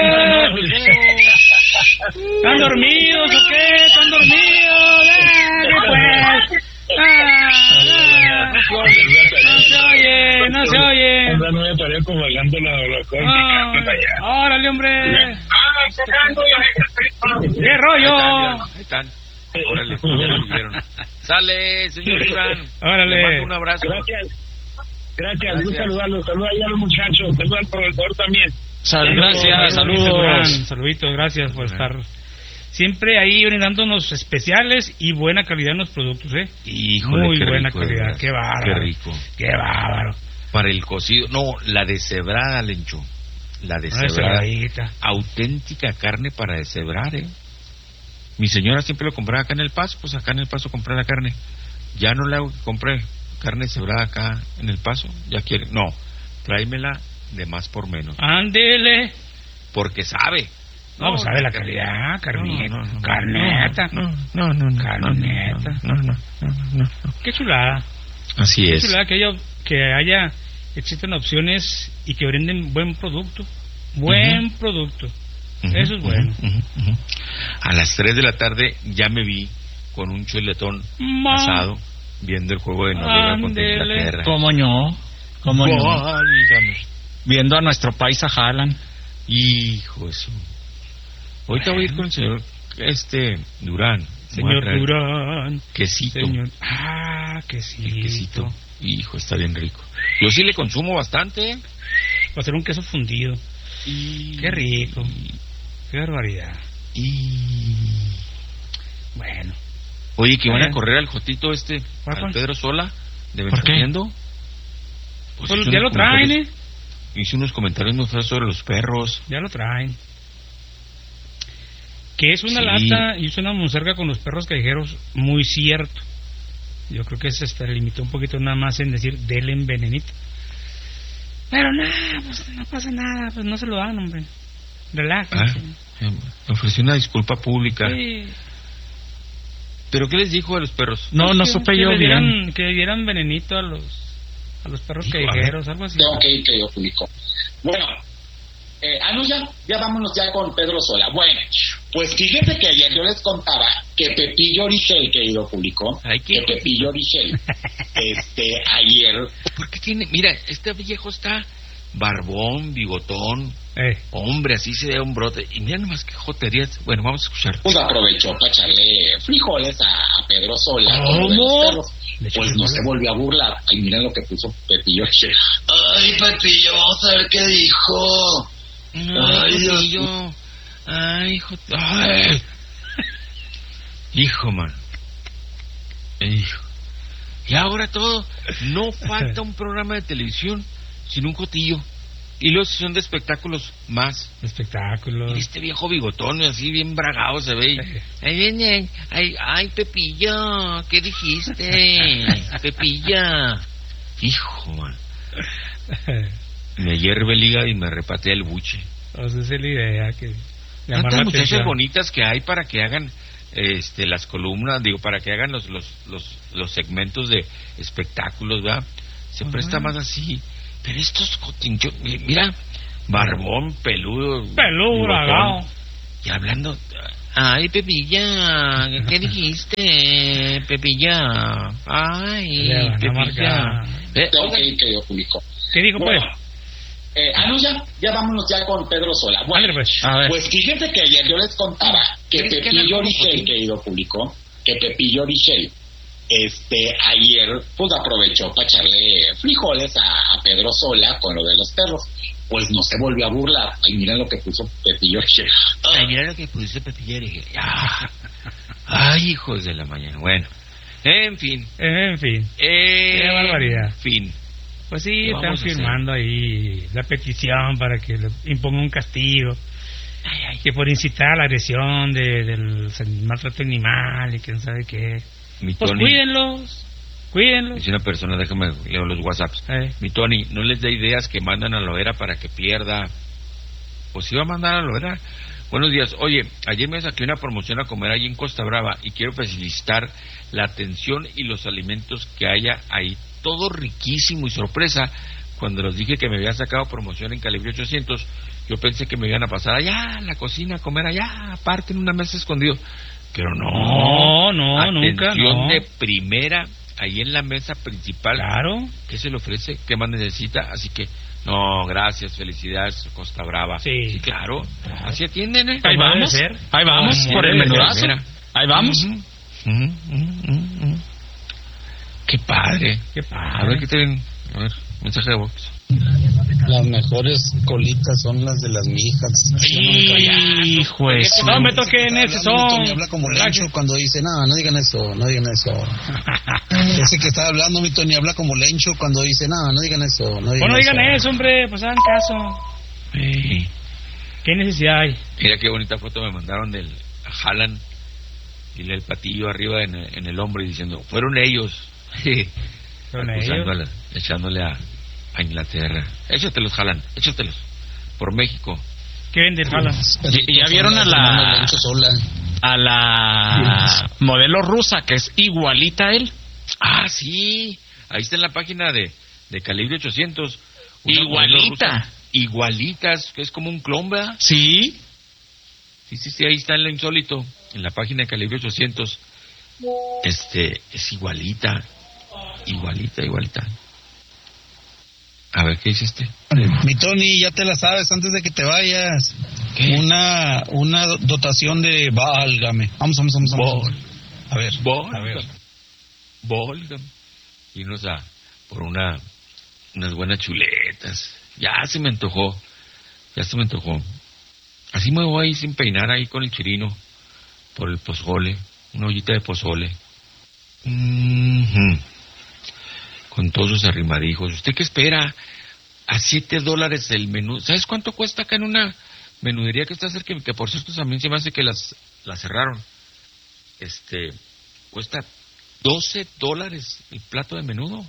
¿Están dormidos o qué? ¿Están dormidos? ¿Qué pues? No se oye.
No me parezco pagando la cosa.
Órale, hombre. ¿Qué rollo?
Ahí están. Órale, ya lo vieron. Sale, señor Durán.
Órale.
Le mando un abrazo.
Gracias. Un saludos a los muchachos. Saludos al profesor también.
Gracias, saludos. Saluditos, gracias por estar siempre ahí brindándonos especiales y buena calidad en los productos,
Híjole,
muy buena
rico,
calidad, qué bárbaro.
Qué rico.
Qué bárbaro.
Para el cocido, no, la deshebrada, Lencho. La deshebrada. Auténtica carne para deshebrar, Mi señora siempre lo compraba acá en El Paso, pues acá en El Paso compré la carne. Ya no la compré carne deshebrada acá en El Paso, ya quiere. No, tráemela de Más por Menos.
Ándele.
Porque sabe.
No, sabe la calidad, carneta. No. Qué chulada.
Así es.
Qué chulada que existen opciones y que brinden buen producto. Producto. Eso es bueno.
A las 3 de la tarde ya me vi con un chuletón asado viendo el juego de Noruega contra Inglaterra.
¿Cómo no? Viendo a nuestro paisa Haaland.
Hijo eso. Ahorita voy a ir con el señor Durán.
Señor Durán.
Quesito.
Quesito.
El quesito. Hijo, está bien rico. Yo sí le consumo bastante.
Va a ser un queso fundido. Qué rico. Qué barbaridad. Bueno.
Oye, que van a correr al Jotito al Pedro Sola de Ventaneando.
Pues ya lo traen,
Hice unos comentarios muy feos sobre los perros.
Ya lo traen. Que es una lata y es una monserga con los perros callejeros, muy cierto. Yo creo que se limitó un poquito nada más en decir denle venenito. Pero nada, pues no pasa nada, pues no se lo dan, hombre. Relájense.
Ofrecí una disculpa pública.
Sí.
¿Pero qué les dijo a los perros?
No supe yo bien.
Que le dieran venenito a los perros callejeros, algo así.
Tengo que ir, querido público. Bueno, ya vámonos ya con Pedro Sola. Bueno, pues fíjate que ayer yo les contaba que Pepillo Origel, querido público, que Pepillo Origel, ayer...
¿Por qué tiene? Mira, este viejo está barbón, bigotón, hombre, así se da un brote, y mira nomás qué joterías. Bueno, vamos a escuchar.
Pues aprovechó para echarle frijoles a Pedro Sola.
¿Cómo?
Pues no se volvió a burlar. Ay, miren lo que puso Pepillo Origel. Ay, Pepillo, vamos a ver qué dijo.
Ay, Pepillo. Ay, hijo, man. Hijo. Y ahora todo, no falta un programa de televisión sin un Jotillo. Y luego sesión de espectáculos más.
Espectáculos.
Y este viejo bigotón así bien bragado se ve. Ahí viene, ay, Pepillo, ¿qué dijiste? Pepilla. Hijo, man. Me hierve el hígado y me repatea el buche.
O sea, esa es la idea que...
Tantas muchachas bonitas que hay para que hagan las columnas, digo, para que hagan los segmentos de espectáculos, ¿verdad? Se presta más así. Pero estos cotinchos, mira, barbón, peludo,
bragao.
Y hablando, ay, Pepilla, ¿qué dijiste, Pepilla? Ay, Pepilla.
Que publicó.
¿Qué dijo, pues?
Ya vámonos ya con Pedro Sola. Bueno, pues fíjense que ayer yo les contaba que Pepillo Origel, querido público, que Pepillo Origel, ayer pues aprovechó para echarle frijoles a Pedro Sola con lo de los perros. Pues no se volvió a burlar. Ay, miren lo que puso Pepillo Origel.
Ay, mira lo que puso Pepillo Origel. Ay, hijos de la mañana. Bueno, en fin.
Qué barbaridad.
Fin.
Pues sí, están firmando ahí la petición para que le imponga un castigo. Que por incitar a la agresión del maltrato animal y quién sabe qué. Pues Tony, cuídenlos.
Dice una persona, déjame leo los WhatsApps. Mi Tony, no les dé ideas que mandan a Loera para que pierda. Pues iba a mandar a Loera. Buenos días. Oye, ayer me saqué una promoción a comer allí en Costa Brava y quiero felicitar la atención y los alimentos que haya ahí. Todo riquísimo y sorpresa. Cuando les dije que me había sacado promoción en Calibre 800, yo pensé que me iban a pasar allá a la cocina a comer allá, aparte en una mesa escondido. Pero no,
nunca.
Atención de primera, ahí en la mesa principal.
Claro.
¿Qué se le ofrece? ¿Qué más necesita? Así que, no, gracias, felicidades, Costa Brava.
Sí,
claro. Así atienden, ¿eh?
Ahí vamos, por el menudazo. Ahí vamos.
Qué padre. A ver, ¿qué te ven? A ver, mensaje de voz.
Las mejores colitas son las de las mijas.
Hijo de su... No me toquen ese son.
Tony habla como Lencho cuando dice, no digan eso. Ese que está hablando, mi Tony, habla como Lencho cuando dice, no digan eso.
No digan eso, hombre, pues hagan caso. ¿Qué necesidad hay?
Mira qué bonita foto me mandaron del Haaland y el patillo arriba en el hombro y diciendo, fueron ellos. Echándole a Inglaterra. Échatelos, Haaland, échatelos. Por México.
¿Qué vende Haaland?
¿Y ya vieron a la modelo rusa que es igualita a él?
Ah, sí. Ahí está en la página de Calibre 800. Igualitas, que es como un clon, ¿verdad?
Sí.
Sí, ahí está en lo insólito. En la página de Calibre 800. Es igualita. A ver, ¿qué dice
Mi Tony, ya te la sabes antes de que te vayas. ¿Qué? Una dotación de válgame. Vamos. A ver.
Válgame. Irnos por unas buenas chuletas. Ya se me antojó. Así me voy ahí sin peinar ahí con el chirino. Por el pozole. Una ollita de pozole. Con todos sus arrimadijos. ¿Usted qué espera? A $7 el menú. ¿Sabes cuánto cuesta acá en una menudería que está cerca? Que por cierto también se me hace que la cerraron. Cuesta $12 el plato de menudo.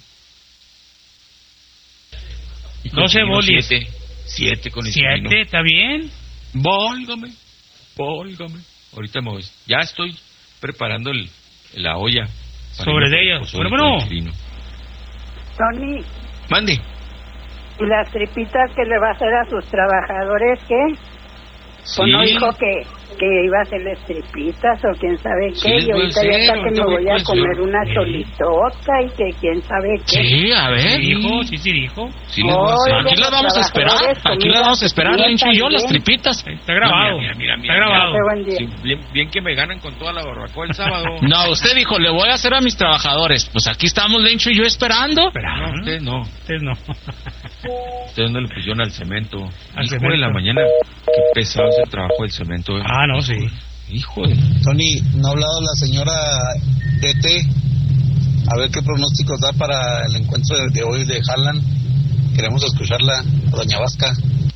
12 bolis.
7 con el
7, ¿está bien?
Válgame. Ahorita me voy. Ya estoy preparando la olla.
Sobre de ellos. Bueno.
Tony.
Mande.
¿Y las tripitas que le va a hacer a sus trabajadores qué?
Sí.
Pues no dijo que iba a hacerles tripitas o quién sabe qué.
Sí,
y ahorita ya está que me voy a comer una cholitota y que quién sabe qué.
Sí, a ver.
Sí dijo.
Sí, aquí
las vamos a esperar. Lencho y yo, las tripitas.
Está grabado.
Mira.
Está grabado.
Sí, bien que me ganan con toda la barbacoa el sábado.
No, usted dijo, le voy a hacer a mis trabajadores. Pues aquí estamos, Lencho y yo, esperando.
No, ustedes no. Ustedes no le pusieron al cemento. Hijo de la mañana, qué pesado es el trabajo del cemento.
No, sí.
Hijo de...
Tony, ¿no ha hablado la señora DT? A ver qué pronósticos da para el encuentro de hoy de Haaland. Queremos escucharla, doña Vasca.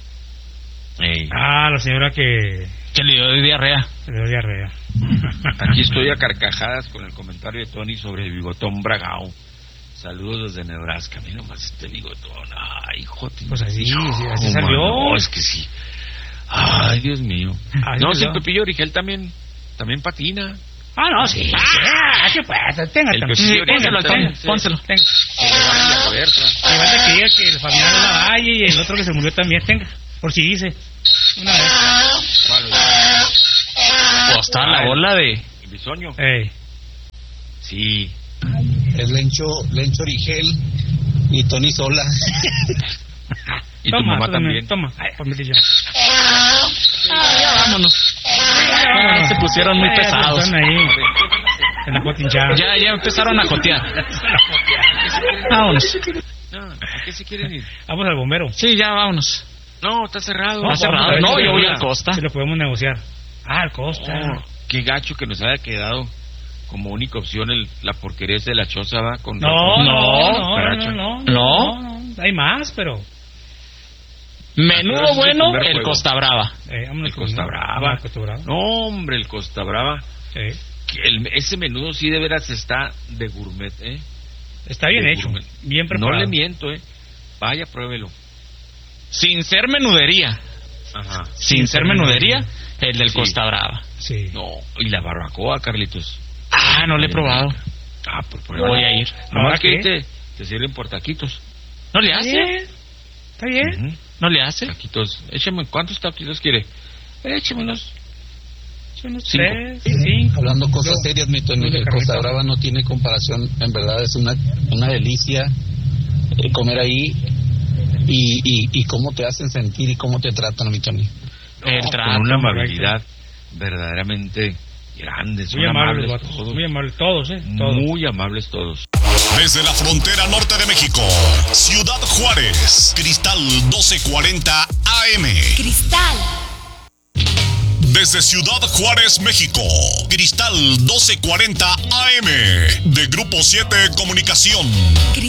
La señora que
le dio diarrea.
Aquí estoy a carcajadas con el comentario de Tony sobre el bigotón bragao. Saludos desde Nebraska. Mira nomás este bigotón. Ay, hijo.
Pues así salió.
No, es que sí. Ay, Dios mío. No, si el Pepillo Origel también patina.
Ah, no, sí. ¿Qué pasa? Téngalo.
Pónselo.
Tenga. Y falta que diga que el Fabián de la Valle y el otro que se murió también, tenga. Por si dice. Una vez.
O está la bola de...
¿El bisoño?
Sí. Es Lencho Origel y Tony Sola.
Y tu mamá también.
Toma, ponme yo.
Ya vámonos. Se pusieron muy pesados.
Están ahí. En la cotinchada.
Ya empezaron a jotear. Vámonos.
¿A qué se quieren ir?
Vamos al bombero.
Sí, ya vámonos.
No, está cerrado.
Está cerrado. No, yo voy al Costa.
Si lo podemos negociar. Al Costa.
Qué gacho que nos haya quedado como única opción la porquería de la choza, ¿va? Con
no. Hay más, pero...
Menudo bueno, el Costa Brava.
El Costa Brava. No, hombre, el Costa Brava. Ese menudo sí de veras está de gourmet,
Está bien hecho, bien preparado.
No le miento, Vaya, pruébelo.
Sin ser menudería.
Ajá.
Sin ser menudería, el del Costa Brava.
Sí.
No, y la barbacoa, Carlitos.
No le he probado.
Pues
voy a ir.
Nomás que te sirven por taquitos.
¿No le hace?
¿Está bien?
¿No le hace?
Taquitos. Échame, ¿cuántos taquitos quiere? Échamelos.
3, 5.
Hablando cosas serias, mi Tony, el Costa Brava no tiene comparación. En verdad es una delicia comer ahí y cómo te hacen sentir y cómo te tratan, mi Tony.
Con una amabilidad verdaderamente grande.
Muy amables todos. Muy amables todos, todos.
Muy amables todos.
Desde la frontera norte de México, Ciudad Juárez, Cristal 1240 AM.
Cristal.
Desde Ciudad Juárez, México, Cristal 1240 AM, de Grupo 7 Comunicación.